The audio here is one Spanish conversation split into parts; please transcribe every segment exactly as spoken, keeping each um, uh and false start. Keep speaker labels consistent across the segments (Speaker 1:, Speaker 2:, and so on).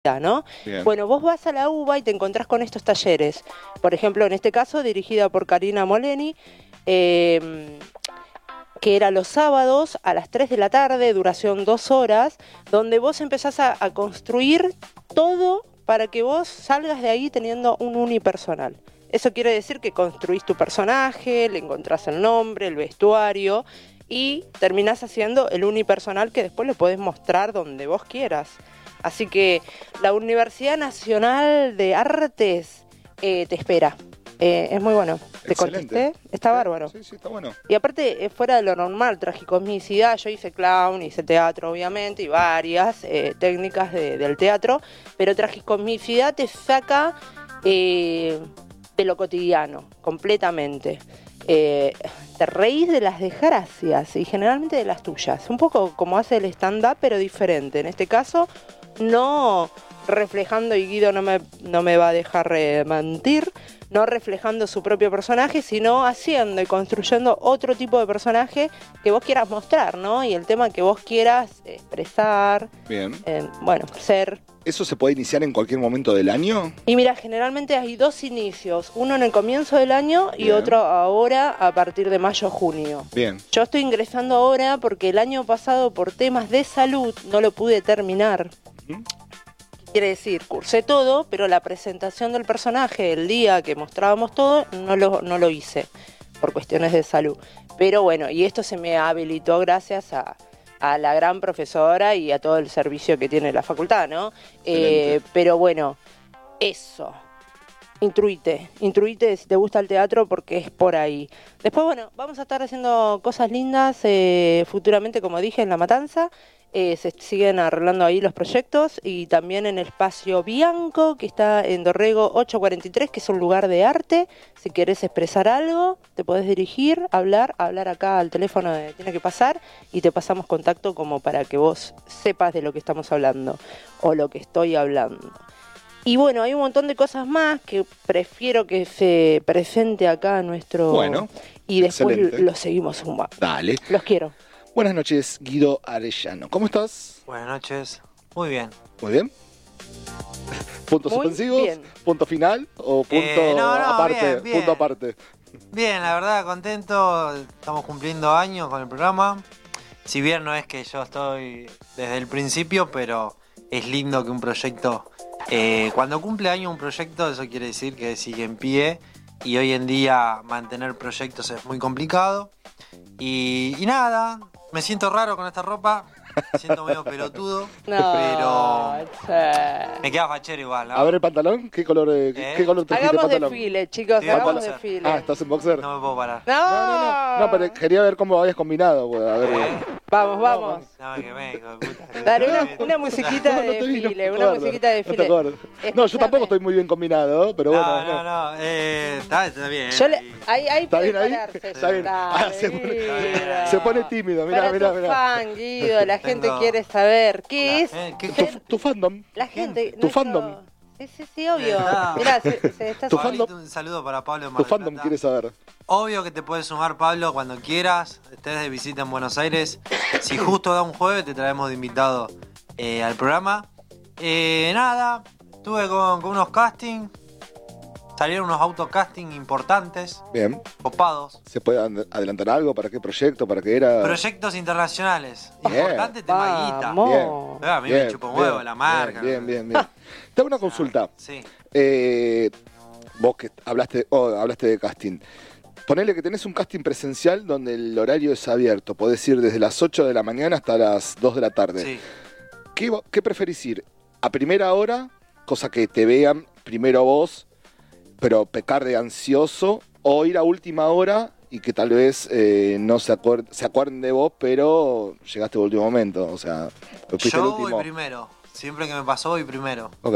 Speaker 1: ¿no?
Speaker 2: Bien.
Speaker 1: Bueno, vos vas a la UBA y te encontrás con estos talleres. Por ejemplo, en este caso, dirigida por Karina Moleni, eh, que era los sábados a las tres de la tarde, duración dos horas, donde vos empezás a, a construir todo para que vos salgas de ahí teniendo un unipersonal. Eso quiere decir que construís tu personaje, le encontrás el nombre, el vestuario y terminás haciendo el unipersonal que después le podés mostrar donde vos quieras. Así que la Universidad Nacional de Artes eh, te espera. Eh, es muy bueno. ¿Te
Speaker 2: Excelente.
Speaker 1: contesté? Está
Speaker 2: Sí,
Speaker 1: bárbaro.
Speaker 2: Sí, sí, está bueno.
Speaker 1: Y aparte, es fuera de lo normal, tragicomicidad. Yo hice clown, hice teatro, obviamente, y varias eh, técnicas de, del teatro. Pero tragicomicidad te saca eh, de lo cotidiano, completamente. Eh, te reís de las desgracias y generalmente de las tuyas. Un poco como hace el stand-up, pero diferente. En este caso, no reflejando, y Guido no me, no me va a dejar eh, mentir, no reflejando su propio personaje, sino haciendo y construyendo otro tipo de personaje que vos quieras mostrar, ¿no? Y el tema que vos quieras expresar,
Speaker 2: Bien.
Speaker 1: eh, bueno, ser.
Speaker 2: ¿Eso se puede iniciar en cualquier momento del año?
Speaker 1: Y mira, generalmente hay dos inicios, uno en el comienzo del año y
Speaker 2: Bien.
Speaker 1: otro ahora a partir de mayo-junio.
Speaker 2: Bien.
Speaker 1: Yo estoy ingresando ahora porque el año pasado por temas de salud no lo pude terminar.
Speaker 2: ¿Mm?
Speaker 1: Quiere decir, cursé todo, pero la presentación del personaje, el día que mostrábamos todo, no lo, no lo hice por cuestiones de salud. Pero bueno, y esto se me habilitó gracias a, a la gran profesora y a todo el servicio que tiene la facultad, ¿no? Eh, pero bueno, eso. Intruite, intruite si te gusta el teatro porque es por ahí. Después, bueno, vamos a estar haciendo cosas lindas eh, futuramente, como dije, en La Matanza. Eh, se siguen arreglando ahí los proyectos y también en el espacio Bianco, que está en Dorrego ochocientos cuarenta y tres, que es un lugar de arte. Si querés expresar algo, te podés dirigir, hablar, hablar acá al teléfono de Tiene que Pasar y te pasamos contacto como para que vos sepas de lo que estamos hablando o lo que estoy hablando. Y bueno, hay un montón de cosas más que prefiero que se presente acá nuestro...
Speaker 2: Bueno,
Speaker 1: y después
Speaker 2: excelente.
Speaker 1: lo seguimos sumando.
Speaker 2: Dale.
Speaker 1: Los quiero.
Speaker 2: Buenas noches, Guido Arellano. ¿Cómo estás?
Speaker 3: Buenas noches. Muy bien.
Speaker 2: Muy bien. ¿Puntos
Speaker 1: Muy
Speaker 2: suspensivos?
Speaker 1: bien.
Speaker 2: ¿Punto final? ¿O punto
Speaker 3: Eh, no, no,
Speaker 2: aparte?
Speaker 3: bien, bien.
Speaker 2: Punto aparte.
Speaker 3: Bien, la verdad, contento. Estamos cumpliendo años con el programa. Si bien no es que yo estoy desde el principio, pero es lindo que un proyecto... Eh, cuando cumple años un proyecto, eso quiere decir que sigue en pie. Y hoy en día mantener proyectos es muy complicado. Y, y nada, me siento raro con esta ropa. Me siento medio pelotudo.
Speaker 1: No,
Speaker 3: pero
Speaker 1: che.
Speaker 3: me queda fachero igual, ¿no?
Speaker 2: A ver el pantalón. ¿Qué color, eh,
Speaker 3: ¿Eh?
Speaker 2: ¿qué color trajiste
Speaker 1: Hagamos
Speaker 2: pantalón?
Speaker 1: desfile, chicos,
Speaker 3: Sí,
Speaker 1: hagamos
Speaker 3: pantalón.
Speaker 1: desfile.
Speaker 2: Ah, ¿estás en boxer?
Speaker 3: No me puedo parar.
Speaker 1: No,
Speaker 2: No, no, no. No, pero quería ver cómo habías combinado. pues, A ver.
Speaker 3: ¿Eh?
Speaker 1: Vamos, vamos.
Speaker 3: No me quemé, hijo de puta.
Speaker 1: Dale una, una musiquita
Speaker 2: No,
Speaker 1: de
Speaker 2: no te vi, no
Speaker 1: desfile,
Speaker 2: te
Speaker 1: una
Speaker 2: acuerdo.
Speaker 1: musiquita de
Speaker 2: No te
Speaker 1: desfile.
Speaker 2: acuerdo. No, yo
Speaker 1: Escuchame.
Speaker 2: tampoco estoy muy bien combinado, pero bueno.
Speaker 3: No, no, no. Eh, está, está bien.
Speaker 1: Yo le, ahí, ahí
Speaker 2: ¿Está
Speaker 1: puede
Speaker 2: bien ahí?
Speaker 1: pararse.
Speaker 2: Está bien.
Speaker 1: Dale,
Speaker 2: Ah, se, pone,
Speaker 1: Guido.
Speaker 2: se pone tímido. Mirá,
Speaker 1: Para
Speaker 2: mirá,
Speaker 1: tu
Speaker 2: mirá.
Speaker 1: fan, Guido, la gente
Speaker 3: Tengo-
Speaker 1: quiere saber qué
Speaker 3: La
Speaker 1: es.
Speaker 3: gen- ¿qué
Speaker 2: Tu,
Speaker 3: gen-
Speaker 2: tu fandom.
Speaker 1: La gente.
Speaker 2: Tu
Speaker 1: nuestro-
Speaker 2: fandom.
Speaker 1: Sí, sí, sí, obvio.
Speaker 3: Ah.
Speaker 1: Mirá, se, se está
Speaker 2: Tu
Speaker 3: Pablito,
Speaker 2: fandom.
Speaker 3: un saludo para Pablo de
Speaker 2: Tu
Speaker 3: Mar del
Speaker 2: fandom
Speaker 3: Plata.
Speaker 2: quiere saber.
Speaker 3: Obvio que te puedes sumar, Pablo, cuando quieras. Estés de visita en Buenos Aires. Si justo da un jueves, te traemos de invitado eh, al programa. Eh, nada, estuve con, con unos castings. Salieron unos autocasting importantes,
Speaker 2: Bien.
Speaker 3: copados.
Speaker 2: ¿Se puede ad- adelantar algo? ¿Para qué proyecto? ¿Para qué era?
Speaker 3: Proyectos internacionales.
Speaker 2: Bien.
Speaker 3: Importante tema guita.
Speaker 1: Vamos.
Speaker 2: Bien.
Speaker 3: Ah, a mí
Speaker 2: Bien,
Speaker 3: me chupa un huevo
Speaker 2: bien,
Speaker 3: la marca.
Speaker 2: Bien, bien, bien. bien. Te hago una consulta.
Speaker 3: Sí.
Speaker 2: Eh, vos que hablaste, oh, hablaste de casting. Ponele que tenés un casting presencial donde el horario es abierto. Podés ir desde las ocho de la mañana hasta las dos de la tarde.
Speaker 3: Sí.
Speaker 2: ¿Qué, vo- qué preferís ir? ¿A primera hora? Cosa que te vean primero vos, pero pecar de ansioso. ¿O ir a última hora y que tal vez eh, no se, acuer- se acuerden de vos, pero llegaste al último momento? O sea, fuiste el
Speaker 3: Yo
Speaker 2: último.
Speaker 3: voy primero. Siempre que me pasó, voy primero.
Speaker 2: Ok.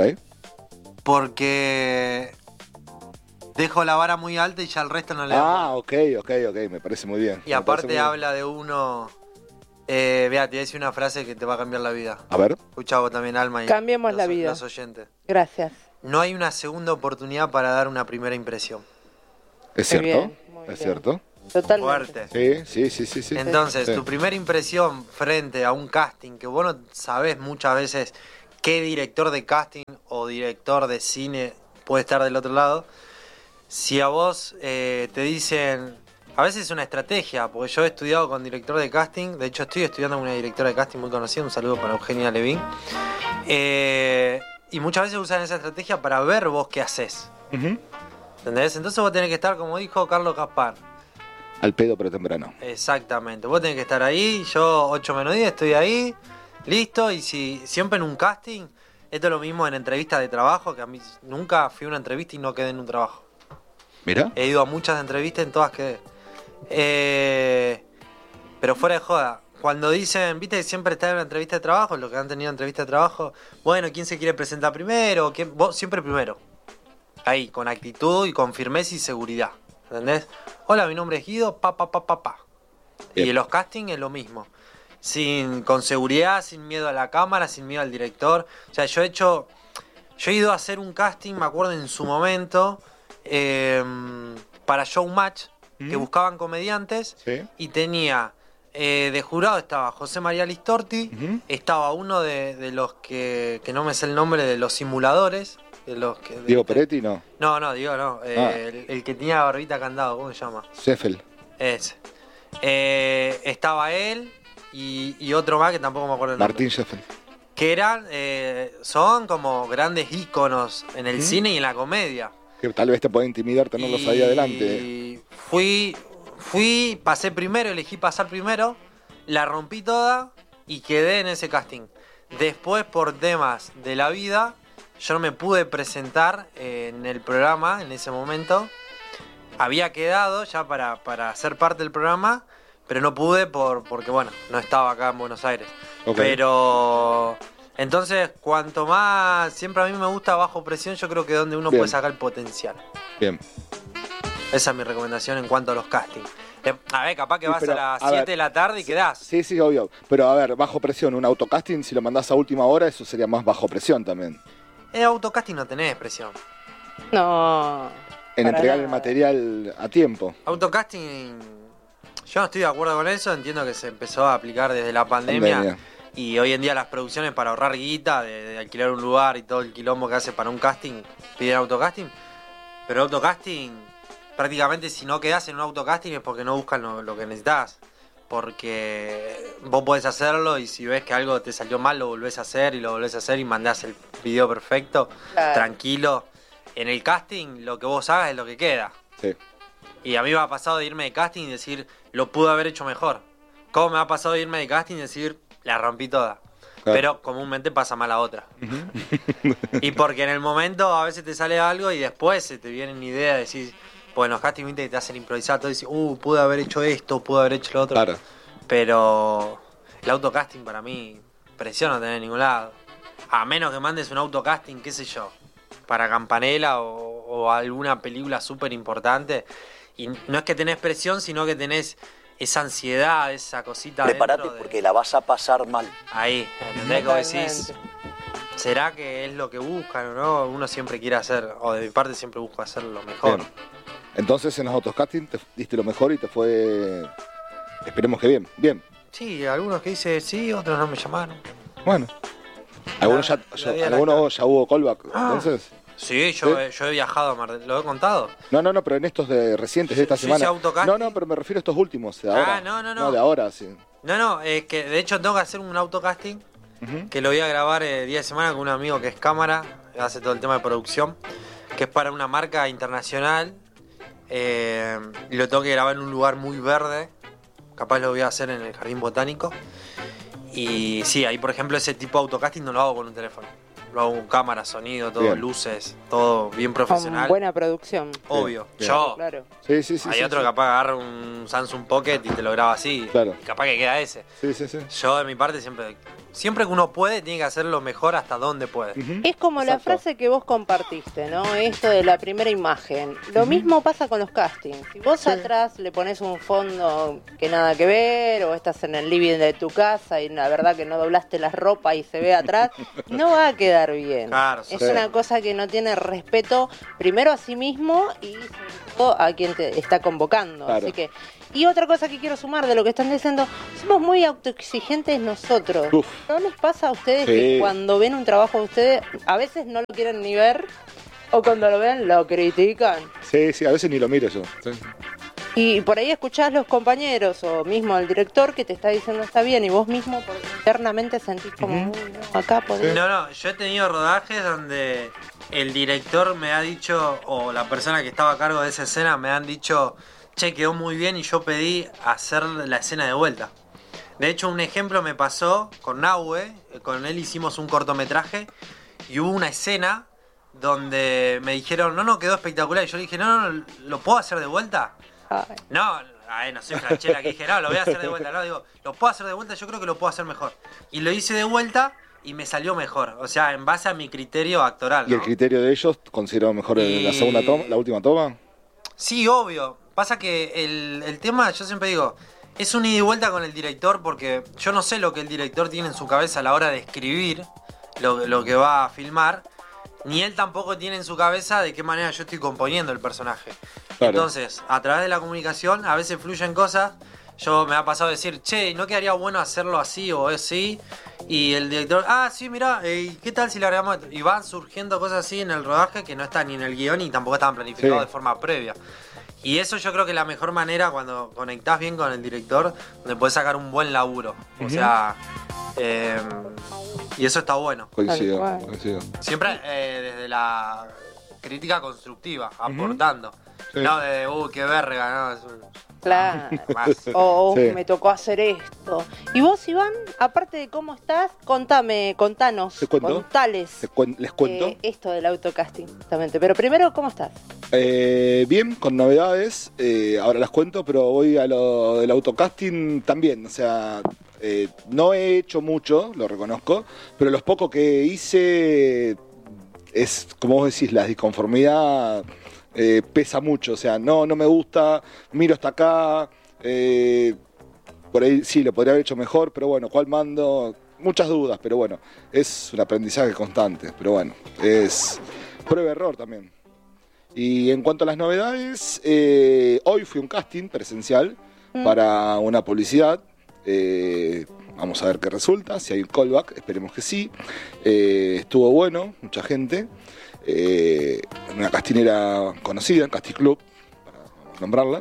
Speaker 3: Porque dejo la vara muy alta y ya el resto no le da.
Speaker 2: Ah, ok, ok, ok. Me parece muy bien.
Speaker 3: Y
Speaker 2: Me parece
Speaker 3: aparte
Speaker 2: muy bien.
Speaker 3: habla de uno. Eh, vea, te voy a decir una frase que te va a cambiar la vida.
Speaker 2: A ver.
Speaker 3: Escucha vos también, Alma. Y
Speaker 1: Cambiemos
Speaker 3: los-
Speaker 1: la vida.
Speaker 3: Los oyentes.
Speaker 1: Gracias.
Speaker 3: No hay una segunda oportunidad para dar una primera impresión.
Speaker 2: Es
Speaker 1: Muy
Speaker 2: cierto.
Speaker 1: bien, muy
Speaker 2: Es
Speaker 1: bien.
Speaker 2: cierto.
Speaker 1: Totalmente.
Speaker 3: Fuerte.
Speaker 2: Sí, sí, sí, sí. sí.
Speaker 3: Entonces,
Speaker 2: Sí.
Speaker 3: tu primera impresión frente a un casting que vos no sabés muchas veces qué director de casting o director de cine puede estar del otro lado. Si a vos eh, te dicen, a veces es una estrategia, porque yo he estudiado con director de casting, de hecho estoy estudiando con una directora de casting muy conocida, un saludo para Eugenia Levín, eh, y muchas veces usan esa estrategia para ver vos qué haces.
Speaker 2: Uh-huh.
Speaker 3: ¿Entendés? Entonces vos tenés que estar, como dijo Carlos Gaspar.
Speaker 2: Al pedo pero temprano.
Speaker 3: Exactamente, vos tenés que estar ahí, yo ocho menos diez estoy ahí, listo, y si siempre en un casting, esto es lo mismo en entrevistas de trabajo, que a mí nunca fui a una entrevista y no quedé en un trabajo.
Speaker 2: Mira.
Speaker 3: He ido a muchas entrevistas, en todas quedé. Eh, pero fuera de joda, cuando dicen, viste que siempre está en una entrevista de trabajo, los que han tenido entrevista de trabajo, bueno, ¿quién se quiere presentar primero? ¿Quién? Vos siempre primero. Ahí, con actitud y con firmeza y seguridad. ¿Entendés? Hola, mi nombre es Guido, pa, pa, pa, pa, pa. Y en los castings es lo mismo. Sin, con seguridad, sin miedo a la cámara, sin miedo al director. O sea, yo he hecho, yo he ido a hacer un casting, me acuerdo en su momento, eh, para Showmatch, ¿Mm? que buscaban comediantes,
Speaker 2: sí.
Speaker 3: y tenía, eh, de jurado estaba José María Listorti,
Speaker 2: Uh-huh.
Speaker 3: estaba uno de, de los que, que no me sé el nombre, de los simuladores. De los que, de,
Speaker 2: Diego
Speaker 3: de,
Speaker 2: Peretti, no.
Speaker 3: No, no, Diego no. Eh,
Speaker 2: Ah.
Speaker 3: el, el que tenía barbita candado, ¿cómo se llama?
Speaker 2: Sheffield.
Speaker 3: Ese. Eh, estaba él y, y otro más que tampoco me acuerdo el nombre.
Speaker 2: Martín Sheffield.
Speaker 3: Que eran, eh, son como grandes íconos en el
Speaker 2: ¿Mm?
Speaker 3: cine y en la comedia.
Speaker 2: Que tal vez te pueda intimidar tenerlos
Speaker 3: y
Speaker 2: ahí adelante.
Speaker 3: Y fui, fui, pasé primero, elegí pasar primero, la rompí toda y quedé en ese casting. Después, por temas de la vida, yo no me pude presentar eh, en el programa en ese momento. Había quedado ya para, para ser parte del programa, pero no pude por, porque, bueno, no estaba acá en Buenos Aires.
Speaker 2: Okay.
Speaker 3: Pero, entonces, cuanto más, siempre a mí me gusta bajo presión, yo creo que es donde uno
Speaker 2: Bien.
Speaker 3: puede sacar el potencial.
Speaker 2: Bien.
Speaker 3: Esa es mi recomendación en cuanto a los castings. Eh, A ver, capaz que
Speaker 2: Sí,
Speaker 3: vas
Speaker 2: pero,
Speaker 3: a las
Speaker 2: a
Speaker 3: siete
Speaker 2: ver,
Speaker 3: de la tarde y
Speaker 2: sí,
Speaker 3: quedás.
Speaker 2: Sí, sí, obvio. Pero a ver, bajo presión, un autocasting, si lo mandás a última hora, eso sería más bajo presión también.
Speaker 3: En autocasting no tenés presión.
Speaker 1: No.
Speaker 2: En
Speaker 1: para
Speaker 2: entregar
Speaker 1: nada.
Speaker 2: el material a tiempo.
Speaker 3: Autocasting, yo no estoy de acuerdo con eso, entiendo que se empezó a aplicar desde la pandemia,
Speaker 2: Pandemia.
Speaker 3: y hoy en día las producciones para ahorrar guita, de, de alquilar un lugar y todo el quilombo que hace para un casting, piden autocasting, pero autocasting, prácticamente si no quedás en un autocasting es porque no buscan lo, lo que necesitas, porque vos podés hacerlo y si ves que algo te salió mal lo volvés a hacer y lo volvés a hacer y mandás el video perfecto,
Speaker 1: Claro.
Speaker 3: tranquilo. En el casting lo que vos hagas es lo que queda.
Speaker 2: Sí.
Speaker 3: Y a mí me ha pasado de irme de casting y decir, lo pude haber hecho mejor. Como me ha pasado de irme de casting y decir, la rompí toda.
Speaker 2: Claro.
Speaker 3: Pero comúnmente pasa mal a otra. Y porque en el momento a veces te sale algo y después se te vienen ideas de decir, pues en los castings viste que te hacen improvisar, todo y decís, uh, pude haber hecho esto, pude haber hecho lo otro.
Speaker 2: Claro.
Speaker 3: Pero el autocasting para mí, presión no tenés en ningún lado. A menos que mandes un autocasting, qué sé yo, para Campanella o, o alguna película súper importante. Y no es que tenés presión, sino que tenés esa ansiedad, esa cosita
Speaker 4: Prepárate
Speaker 3: dentro de-
Speaker 4: porque la vas a pasar mal.
Speaker 3: Ahí, ¿entendés? Como decís,
Speaker 1: Totalmente.
Speaker 3: ¿será que es lo que buscan o no? Uno siempre quiere hacer, o de mi parte siempre busco hacer lo mejor.
Speaker 2: Bien. Entonces en los autocasting te diste lo mejor y te fue... Esperemos que bien. Bien.
Speaker 3: Sí, algunos que dice sí, otros no me llamaron.
Speaker 2: Bueno. Algunos ya,
Speaker 3: La- la
Speaker 2: ya-
Speaker 3: vida de la
Speaker 2: algunos ya hubo callback.
Speaker 3: Ah.
Speaker 2: Entonces...
Speaker 3: Sí, yo,
Speaker 2: ¿Sí?
Speaker 3: He, yo he viajado a Mar del... ¿Lo he contado?
Speaker 2: No, no, no, pero en estos de recientes de esta
Speaker 3: Yo hice
Speaker 2: semana.
Speaker 3: autocasting.
Speaker 2: No, no, pero me refiero a estos últimos, de ahora.
Speaker 3: Ah, no, no, no.
Speaker 2: No, de ahora, sí.
Speaker 3: No, no, es que de hecho tengo que hacer un autocasting
Speaker 2: Ujú.
Speaker 3: que lo voy a grabar eh, día de semana con un amigo que es cámara, que hace todo el tema de producción, que es para una marca internacional, eh, y lo tengo que grabar en un lugar muy verde, capaz lo voy a hacer en el Jardín Botánico. Y sí, ahí por ejemplo ese tipo de autocasting no lo hago con un teléfono, lo hago con cámara, sonido, todo,
Speaker 2: Bien.
Speaker 3: luces, todo bien
Speaker 1: Con
Speaker 3: profesional.
Speaker 1: buena producción.
Speaker 3: Obvio,
Speaker 2: Bien.
Speaker 3: yo...
Speaker 1: Claro.
Speaker 2: Sí, sí, sí.
Speaker 3: Hay
Speaker 2: sí,
Speaker 3: otro
Speaker 2: sí.
Speaker 3: que capaz agarra un Samsung Pocket y te lo graba así.
Speaker 2: Claro.
Speaker 3: Y capaz que queda ese.
Speaker 2: Sí, sí, sí.
Speaker 3: Yo de mi parte siempre, siempre que uno puede, tiene que hacer lo mejor hasta donde puede.
Speaker 2: Ujú.
Speaker 1: Es como la
Speaker 2: Exacto.
Speaker 1: frase que vos compartiste, ¿no? Esto de la primera imagen. Lo mismo pasa con los castings. Si vos
Speaker 2: Sí.
Speaker 1: atrás le pones un fondo que nada que ver, o estás en el living de tu casa y la verdad que no doblaste la ropa y se ve atrás, no va a quedar bien.
Speaker 3: Claro,
Speaker 1: es
Speaker 2: sí.
Speaker 1: una cosa que no tiene respeto primero a sí mismo y sobre todo a quien te está convocando.
Speaker 2: Claro.
Speaker 1: Así que Y otra cosa que quiero sumar de lo que están diciendo, somos muy autoexigentes nosotros.
Speaker 2: Uf.
Speaker 1: ¿No les pasa a ustedes
Speaker 2: Sí.
Speaker 1: que cuando ven un trabajo de ustedes, a veces no lo quieren ni ver, o cuando lo ven lo critican?
Speaker 2: Sí, sí, a veces ni lo miro yo. Sí.
Speaker 1: Y por ahí escuchás los compañeros o mismo el director que te está diciendo está bien y vos mismo por- internamente sentís como,
Speaker 2: Ujú.
Speaker 1: uy, no, acá podés.
Speaker 3: No, no, yo he tenido rodajes donde el director me ha dicho, o la persona que estaba a cargo de esa escena me han dicho, che, quedó muy bien y yo pedí hacer la escena de vuelta. De hecho, un ejemplo me pasó con Nahue, con él hicimos un cortometraje y hubo una escena donde me dijeron, no, no, quedó espectacular. Y yo le dije, no, no, no, ¿lo puedo hacer de vuelta?
Speaker 1: Ay,
Speaker 3: No, ay, no soy Franchella que dije, no, lo voy a hacer de vuelta. No, digo, lo puedo hacer de vuelta, yo creo que lo puedo hacer mejor. Y lo hice de vuelta y me salió mejor. O sea, en base a mi criterio actoral,
Speaker 2: ¿Y el
Speaker 3: ¿no?
Speaker 2: criterio de ellos consideró mejor
Speaker 3: Y-
Speaker 2: la segunda toma, la última toma?
Speaker 3: Sí, obvio. Pasa que el, el tema, yo siempre digo, es un ida y vuelta con el director porque yo no sé lo que el director tiene en su cabeza a la hora de escribir lo, lo que va a filmar, ni él tampoco tiene en su cabeza de qué manera yo estoy componiendo el personaje.
Speaker 2: Claro.
Speaker 3: Entonces, a través de la comunicación, a veces fluyen cosas. Yo me ha pasado decir, che, ¿no quedaría bueno hacerlo así o así? Y el director, ah, sí, mirá, eh, ¿qué tal si le agregamos esto? Y van surgiendo cosas así en el rodaje que no están ni en el guión y tampoco estaban planificados
Speaker 2: Sí.
Speaker 3: de forma previa. Y eso yo creo que es la mejor manera cuando conectás bien con el director, donde podés sacar un buen laburo. O
Speaker 2: Ujú.
Speaker 3: sea, eh, y eso está bueno.
Speaker 2: Coincido,
Speaker 1: Tal cual.
Speaker 2: coincido.
Speaker 3: Siempre eh, desde la crítica constructiva, aportando.
Speaker 2: Sí.
Speaker 3: No de, uh, qué verga, no, es un-
Speaker 1: claro.
Speaker 3: más.
Speaker 1: O oh,
Speaker 2: Sí.
Speaker 1: me tocó hacer esto. Y vos, Iván, aparte de cómo estás, contame, contanos,
Speaker 2: ¿Te cuento?
Speaker 1: contales
Speaker 2: Les, cuen- les cuento.
Speaker 1: eh, esto del autocasting, justamente. Pero primero, ¿cómo estás?
Speaker 2: Eh, bien, con novedades, eh, ahora las cuento, pero voy a lo del autocasting también, o sea, eh, no he hecho mucho, lo reconozco, pero los pocos que hice es, como vos decís, la disconformidad eh, pesa mucho, o sea, no, no me gusta, miro hasta acá, eh, por ahí sí, lo podría haber hecho mejor, pero bueno, ¿cuál mando? Muchas dudas, pero bueno, es un aprendizaje constante, pero bueno, es prueba-error también. Y en cuanto a las novedades, eh, hoy fui a un casting presencial
Speaker 1: Mm.
Speaker 2: para una publicidad. Eh, vamos a ver qué resulta, si hay un callback, esperemos que sí. Eh, estuvo bueno, mucha gente. Eh, una castinera conocida, Casting Club, para nombrarla.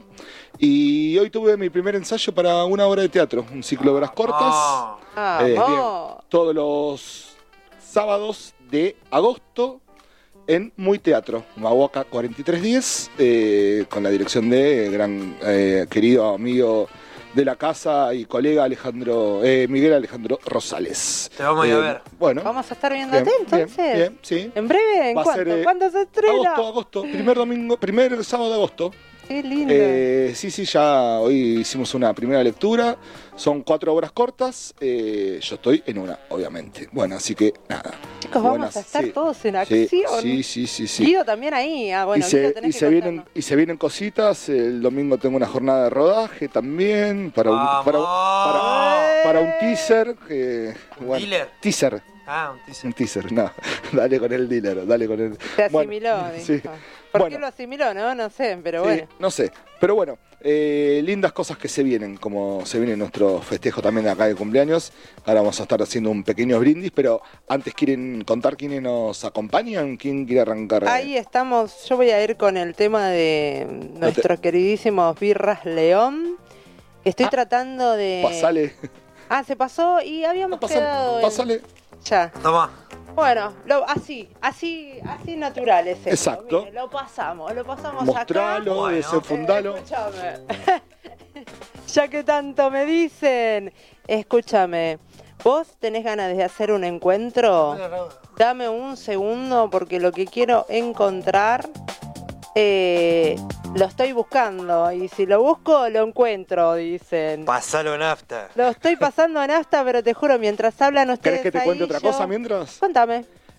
Speaker 2: Y hoy tuve mi primer ensayo para una obra de teatro, un ciclo de obras cortas.
Speaker 3: Oh,
Speaker 2: Eh,
Speaker 1: Vamos.
Speaker 2: bien, todos los sábados de agosto en Muy Teatro, Mahuaca cuarenta y tres diez, eh, con la dirección de gran eh, querido amigo de la casa y colega Alejandro eh, Miguel Alejandro Rosales.
Speaker 3: Te vamos a ir a
Speaker 2: Eh,
Speaker 3: ver.
Speaker 2: Bueno,
Speaker 1: Vamos a estar viéndote
Speaker 2: bien,
Speaker 1: entonces.
Speaker 2: bien, bien, sí.
Speaker 1: ¿En breve? ¿En
Speaker 2: Va a
Speaker 1: cuánto?
Speaker 2: ser, eh,
Speaker 1: ¿Cuándo se estrena?
Speaker 2: Agosto, agosto, primer domingo, primer sábado de agosto.
Speaker 1: Qué lindo.
Speaker 2: Eh, sí, sí, ya hoy hicimos una primera lectura. Son cuatro obras cortas. eh, yo estoy en una, obviamente. Bueno, así que nada.
Speaker 1: Chicos, vamos
Speaker 2: buenas,
Speaker 1: a estar
Speaker 2: sí.
Speaker 1: todos en
Speaker 2: Sí,
Speaker 1: acción.
Speaker 2: sí, sí, sí, sí.
Speaker 1: Guido también ahí. Ah, bueno,
Speaker 2: y se,
Speaker 1: Guido,
Speaker 2: y,
Speaker 1: tenés
Speaker 2: se
Speaker 1: que
Speaker 2: vienen,
Speaker 1: contarnos.
Speaker 2: y se vienen cositas. El domingo tengo una jornada de rodaje también. Para un,
Speaker 3: ¡Vamos!
Speaker 2: para, un- para, para un teaser. Que, bueno,
Speaker 3: ¿Dealer?
Speaker 2: Teaser.
Speaker 3: Ah, un teaser.
Speaker 2: Un teaser, no. Dale con el dealer, dale con el.
Speaker 1: Se
Speaker 2: Bueno,
Speaker 1: asimiló, dijo.
Speaker 2: sí.
Speaker 1: ¿Por
Speaker 2: Bueno.
Speaker 1: qué lo asimiló? No, no sé, pero
Speaker 2: Sí,
Speaker 1: bueno.
Speaker 2: no sé. Pero bueno, eh, lindas cosas que se vienen, como se viene nuestro festejo también acá de cumpleaños. Ahora vamos a estar haciendo un pequeño brindis, pero antes quieren contar quiénes nos acompañan, quién quiere arrancar.
Speaker 1: Ahí estamos, yo voy a ir con el tema de nuestros queridísimos Birras León. Estoy
Speaker 2: Ah,
Speaker 1: tratando de...
Speaker 2: Pasale,
Speaker 1: Ah, se pasó y habíamos
Speaker 2: pasale,
Speaker 1: quedado en-
Speaker 2: pasale.
Speaker 1: Ya.
Speaker 3: Toma.
Speaker 1: Bueno, lo, así, así, así natural es esto.
Speaker 2: Exacto.
Speaker 1: Mire, lo pasamos, lo pasamos
Speaker 2: Mostralo,
Speaker 1: acá.
Speaker 3: Bueno.
Speaker 2: desenfundalo.
Speaker 1: Eh, escúchame. Ya que tanto me dicen, escúchame, ¿vos tenés ganas de hacer un encuentro? Dame un segundo porque lo que quiero encontrar eh, lo estoy buscando y si lo busco lo encuentro, dicen.
Speaker 3: Pasalo nafta.
Speaker 1: Lo estoy pasando en asta, pero te juro, mientras hablan ustedes
Speaker 2: ¿Querés que te
Speaker 1: ahí,
Speaker 2: cuente otra
Speaker 1: yo-
Speaker 2: cosa mientras?
Speaker 1: Contame.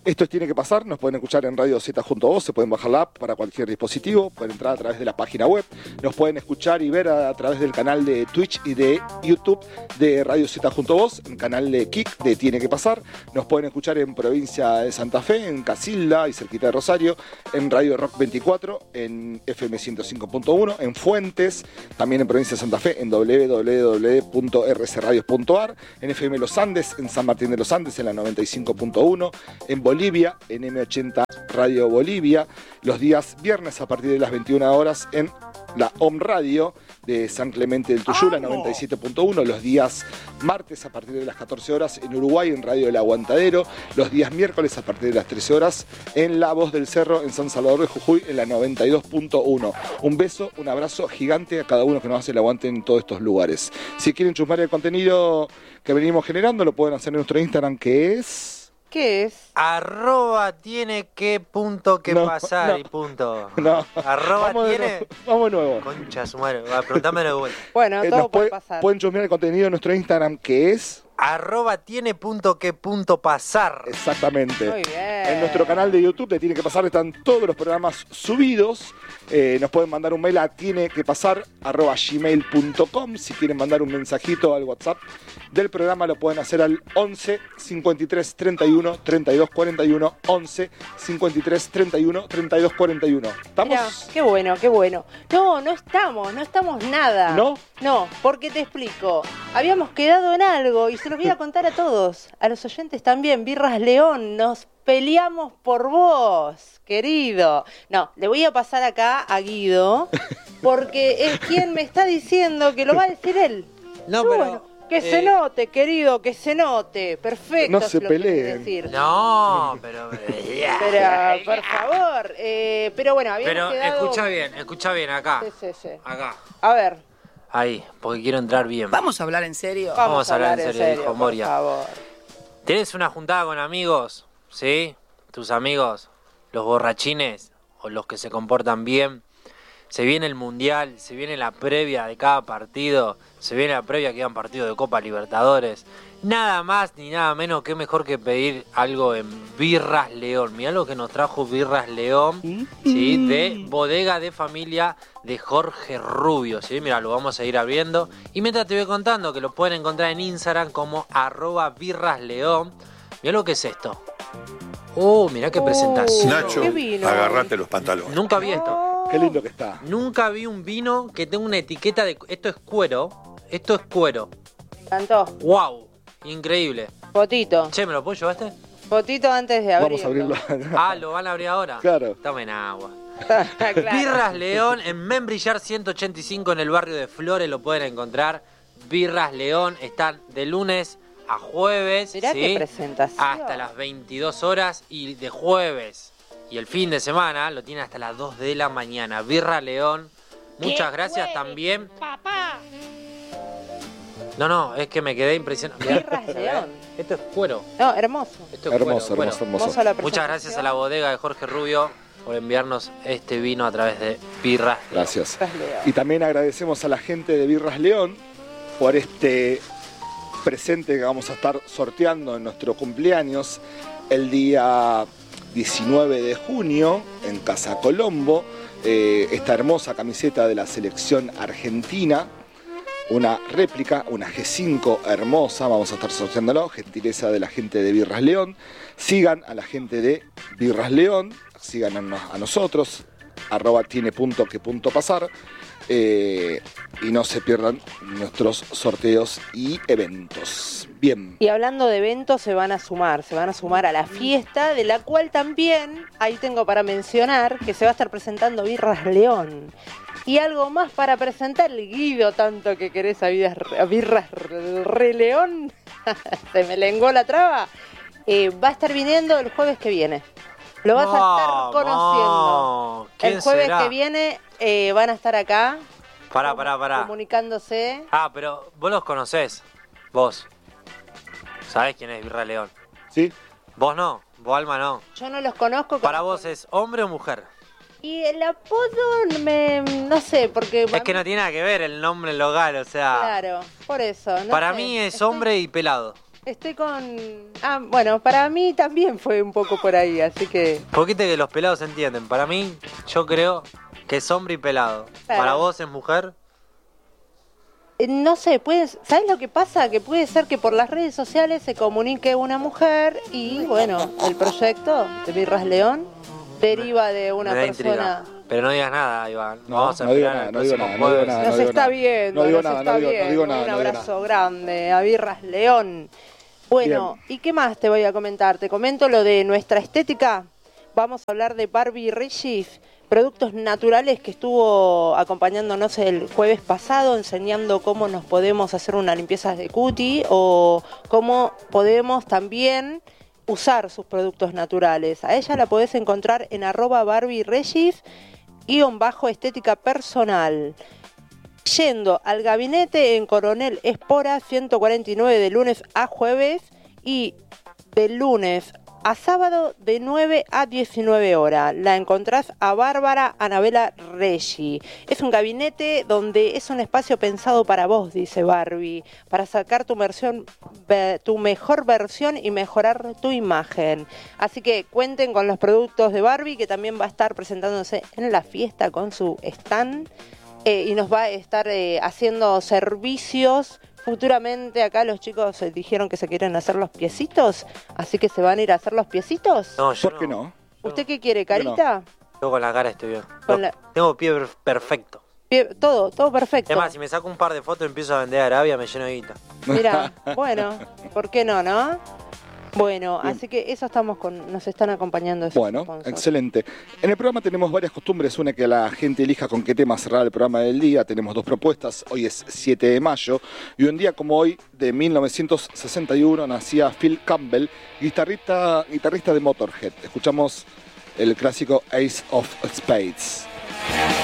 Speaker 2: Esto tiene que pasar, nos pueden escuchar en Radio Z junto a vos, se pueden bajar la app para cualquier dispositivo, pueden entrar a través de la página web, nos pueden escuchar y ver a, a través del canal de Twitch y de YouTube de Radio Z junto a vos, el canal de Kik de Tiene que Pasar, nos pueden escuchar en provincia de Santa Fe, en Casilda y cerquita de Rosario, en Radio Rock veinticuatro, en F M ciento cinco punto uno, en Fuentes, también en provincia de Santa Fe, en doble u doble u doble u punto r c radios punto a r, en F M Los Andes, en San Martín de los Andes, en la noventa y cinco punto uno, en Bolivia, en M ochenta Radio Bolivia, los días viernes a partir de las veintiuna horas en la Home Radio de San Clemente del Tuyura, noventa y siete punto uno, los días martes a partir de las catorce horas en Uruguay, en Radio El Aguantadero, los días miércoles a partir de las trece horas en La Voz del Cerro, en San Salvador de Jujuy, en la noventa y dos punto uno. Un beso, un abrazo gigante a cada uno que nos hace el aguante en todos estos lugares. Si quieren chusmear el contenido que venimos generando, lo pueden hacer en nuestro Instagram, que es...
Speaker 1: ¿Qué es?
Speaker 3: Arroba tiene que punto que
Speaker 2: No,
Speaker 3: pasar
Speaker 2: no.
Speaker 3: y punto.
Speaker 2: No.
Speaker 3: Arroba
Speaker 2: Vamos de
Speaker 3: tiene...
Speaker 2: nuevo, vamos de nuevo.
Speaker 3: Concha su madre, va, preguntámelo de vuelta.
Speaker 1: Bueno,
Speaker 2: Eh,
Speaker 1: todo
Speaker 2: nos
Speaker 1: puede
Speaker 2: puede-
Speaker 1: pasar.
Speaker 2: pueden chusmear el contenido en nuestro Instagram, que es...
Speaker 3: Arroba tiene punto que punto pasar.
Speaker 2: Exactamente.
Speaker 1: Muy bien.
Speaker 2: En nuestro canal de YouTube de Tiene que Pasar están todos los programas subidos. Eh, nos pueden mandar un mail a tiene que pasar arroba gmail punto com. Si quieren mandar un mensajito al WhatsApp del programa, lo pueden hacer al once cincuenta y tres treinta y uno treinta y dos cuarenta y uno. once cincuenta y tres treinta y uno treinta y dos cuarenta y uno. ¿Estamos?
Speaker 1: Mirá, qué bueno, qué bueno. No, no estamos, no estamos nada.
Speaker 2: ¿No?
Speaker 1: No, porque te explico. Habíamos quedado en algo y se los voy a contar a todos, a los oyentes también. Birras León, nos peleamos por vos, querido. No, le voy a pasar acá a Guido, porque es quien me está diciendo que lo va a decir él.
Speaker 3: No,
Speaker 1: Y
Speaker 3: pero,
Speaker 1: bueno, que se
Speaker 3: eh,
Speaker 1: note, querido, que se note. Perfecto.
Speaker 2: No
Speaker 1: es
Speaker 2: se
Speaker 1: lo que quiere
Speaker 2: peleen.
Speaker 1: decir.
Speaker 3: No, pero...
Speaker 1: Pero, por favor. eh, pero bueno, habíamos
Speaker 3: Pero
Speaker 1: quedado...
Speaker 3: escucha bien, escucha bien, acá.
Speaker 1: Sí, sí, sí.
Speaker 3: Acá.
Speaker 1: A ver,
Speaker 3: Ahí, porque quiero entrar bien.
Speaker 4: Vamos a hablar en serio.
Speaker 1: vamos,
Speaker 3: Vamos a hablar en serio, dijo
Speaker 1: por
Speaker 3: Moria.
Speaker 1: favor.
Speaker 3: ¿Tenés una juntada con amigos? ¿Sí? Tus amigos, los borrachines o los que se comportan bien. Se viene el mundial, se viene la previa de cada partido, se viene la previa que quedan partidos de Copa Libertadores. Nada más ni nada menos que mejor que pedir algo en Birras León. Mirá lo que nos trajo Birras León, ¿sí? De bodega de familia de Jorge Rubio, ¿sí? Mira, lo vamos a ir abriendo. Y mientras te voy contando que lo pueden encontrar en Instagram como arroba Birras León. Mirá lo que es esto. Oh, mirá qué presentación.
Speaker 5: Nacho,
Speaker 1: ¿Qué vino?
Speaker 5: agarrate los pantalones.
Speaker 3: Nunca vi esto.
Speaker 2: Qué lindo que está.
Speaker 3: Nunca vi un vino que tenga una etiqueta de... Esto es cuero. Esto es cuero.
Speaker 1: Cantó.
Speaker 3: ¡Wow! Increíble.
Speaker 1: Fotito.
Speaker 3: Che, ¿me lo puedo llevar este?
Speaker 1: Fotito antes de abrirlo.
Speaker 2: Vamos a abrirlo.
Speaker 3: Ah, ¿lo van a abrir ahora?
Speaker 2: Claro.
Speaker 3: Tomen agua.
Speaker 1: Claro.
Speaker 3: Birras León en Membrillar ciento ochenta y cinco en el barrio de Flores lo pueden encontrar. Birras León están de lunes a jueves.
Speaker 1: Mirá
Speaker 3: ¿sí?
Speaker 1: qué presentación.
Speaker 3: Hasta las veintidós horas y de jueves y el fin de semana lo tienen hasta las dos de la mañana. Birra León, muchas gracias también.
Speaker 6: Papá.
Speaker 3: No, no, es que me quedé impresionado. Mirá,
Speaker 1: Birras
Speaker 3: ¿se ve?
Speaker 1: León.
Speaker 3: Esto es cuero.
Speaker 1: No, hermoso.
Speaker 3: Esto es
Speaker 2: Hermoso,
Speaker 3: cuero,
Speaker 2: hermoso,
Speaker 3: cuero.
Speaker 2: hermoso.
Speaker 1: Hermoso la
Speaker 3: Muchas
Speaker 1: presentación.
Speaker 3: gracias a la bodega de Jorge Rubio por enviarnos este vino a través de Birras León.
Speaker 2: Gracias.
Speaker 1: Birras León.
Speaker 2: Y también agradecemos a la gente de Birras León por este presente que vamos a estar sorteando en nuestro cumpleaños el día diecinueve de junio en Casa Colombo. Eh, esta hermosa camiseta de la selección argentina, una réplica, una G cinco hermosa, vamos a estar sorteándolo, gentileza de la gente de Birras León. Sigan a la gente de Birras León, sigan a, no- a nosotros, arroba tiene punto que punto pasar, eh, y no se pierdan nuestros sorteos y eventos. Bien.
Speaker 1: Y hablando de eventos, se van a sumar, se van a sumar a la fiesta, de la cual también, ahí tengo para mencionar, que se va a estar presentando Birras León. Y algo más para presentar, el Guido, tanto que querés a, Vidas- a Birras Re León, se me lenguó la traba, eh, va a estar viniendo el jueves que viene. Lo vas a estar
Speaker 3: Vamos.
Speaker 1: conociendo.
Speaker 3: ¿Quién
Speaker 1: El jueves
Speaker 3: será?
Speaker 1: que viene eh, van a estar acá,
Speaker 3: Pará, pará, pará.
Speaker 1: comunicándose.
Speaker 3: Ah, pero vos los conocés. Vos. ¿Sabés quién es Birra León?
Speaker 2: ¿Sí?
Speaker 3: Vos no. Vos, Alma, no.
Speaker 1: Yo no los conozco.
Speaker 3: Para
Speaker 1: conozco-
Speaker 3: vos es hombre o mujer.
Speaker 1: Y el apodo, me, no sé, porque...
Speaker 3: Es que no tiene nada que ver el nombre local, o sea...
Speaker 1: Claro, por eso. no
Speaker 3: para
Speaker 1: sé.
Speaker 3: mí es
Speaker 1: Estoy-
Speaker 3: hombre y pelado.
Speaker 1: Estoy con... Ah, bueno, para mí también fue un poco por ahí, así que...
Speaker 3: Porque que los pelados se entienden. Para mí, yo creo que es hombre y pelado.
Speaker 1: Claro.
Speaker 3: Para vos es mujer.
Speaker 1: Eh, No sé, puedes, ¿sabes lo que pasa? Que puede ser que por las redes sociales se comunique una mujer y, bueno, el proyecto de Birras León deriva de una
Speaker 3: Me da
Speaker 1: persona...
Speaker 3: intriga. Pero no digas nada, Iván.
Speaker 2: No,
Speaker 3: Vamos a
Speaker 2: no digo
Speaker 3: esperar
Speaker 2: nada,
Speaker 3: el
Speaker 2: no digo
Speaker 3: próximo
Speaker 2: nada, no digo
Speaker 3: jueves.
Speaker 2: nada.
Speaker 1: Nos
Speaker 2: digo
Speaker 1: está
Speaker 2: nada.
Speaker 1: viendo,
Speaker 2: No digo
Speaker 1: nos
Speaker 2: nada,
Speaker 1: está
Speaker 2: no digo- no
Speaker 1: viendo.
Speaker 2: digo nada,
Speaker 1: Un
Speaker 2: no digo
Speaker 1: abrazo grande a Birras León. Bueno,
Speaker 2: Bien.
Speaker 1: ¿y qué más te voy a comentar? Te comento lo de nuestra estética. Vamos a hablar de Barbie Regis, productos naturales que estuvo acompañándonos el jueves pasado, enseñando cómo nos podemos hacer una limpieza de cuti o cómo podemos también usar sus productos naturales. A ella la podés encontrar en arroba Barbie Regis, guión bajo estética personal. Yendo al gabinete en Coronel Espora ciento cuarenta y nueve de lunes a jueves y de lunes a sábado de nueve a diecinueve horas. La encontrás a Bárbara Anabela Reggi. Es un gabinete donde es un espacio pensado para vos, dice Barbie, para sacar tu, versión, tu mejor versión y mejorar tu imagen. Así que cuenten con los productos de Barbie, que también va a estar presentándose en la fiesta con su stand eh, y nos va a estar eh, haciendo servicios. Futuramente acá los chicos eh, dijeron que se quieren hacer los piecitos, así que se van a ir a hacer los piecitos.
Speaker 3: No, yo
Speaker 2: ¿Por qué no?
Speaker 1: ¿Usted qué quiere,
Speaker 2: ¿Por qué no?
Speaker 1: carita?
Speaker 3: Yo con la cara estoy bien.
Speaker 1: Con
Speaker 3: No,
Speaker 1: la-
Speaker 3: Tengo pie per- perfecto.
Speaker 1: Pie- Todo, todo perfecto.
Speaker 3: Es más, si me saco un par de fotos empiezo a vender a Arabia, me lleno de guita.
Speaker 1: Mira, bueno, ¿por qué no, no? Bueno,
Speaker 2: Bien.
Speaker 1: así que eso estamos con, nos están acompañando. esos
Speaker 2: Bueno,
Speaker 1: sponsors.
Speaker 2: excelente. En el programa tenemos varias costumbres. Una, que la gente elija con qué tema cerrar el programa del día. Tenemos dos propuestas. Hoy es siete de mayo. Y un día como hoy, de mil novecientos sesenta y uno, nacía Phil Campbell, guitarrista, guitarrista de Motorhead. Escuchamos el clásico Ace of Spades.